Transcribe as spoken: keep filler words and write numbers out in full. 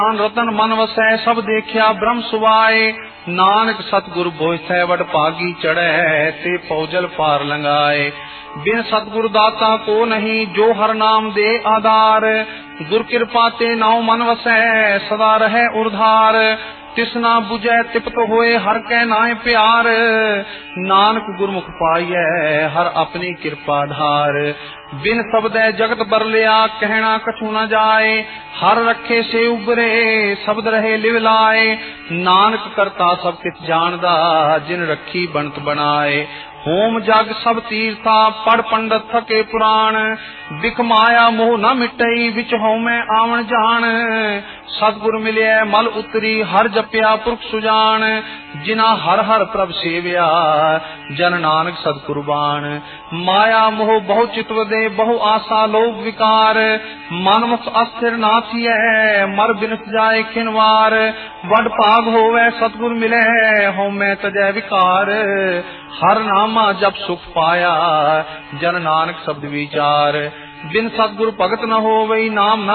रतन मन वसै सब देखिया ब्रह्म सुवाए। नानक सतगुर बोइसै वड भागी चढ़ै ते पौजल पार लंगाए। बिन सतगुर दाता को नहीं जो हर नाम दे आधार। गुर कृपा ते नाउ मन वसै सदा रहे उर्धार। तिसना बुझै तिपत होए हर कै नाय प्यार। नानक गुरमुख पाइयै हर अपनी कृपा धार। बिन शब्दै जगत बरलिया कहना कछु न जाए। हर रखे से उबरे शब्द रहे लिव लाए। नानक करता सब कित जानदा जिन रखी बनत बनाए। होम जग सब तीर्था पढ़ पंडित थके पुराण। बिख माया मोह न मिटई विच होमै आवन जान। सतगुर मिले मल उतरी हर जपिया पुरख सुजान। जिना हर हर प्रभ सेविया जन नानक सद कुर्बान। माया मोह बहु चितव दे बहु आशा लोभ विकार। मन मुख अस्थिर ना थियै मर बिनस जाए खिनवार। वड भाग होवे सतगुर मिले होमै तजै विकार। हर नामा जब सुख पाया जन नानक शब्द विचार। बिन सतगुर भगत न होवई नाम न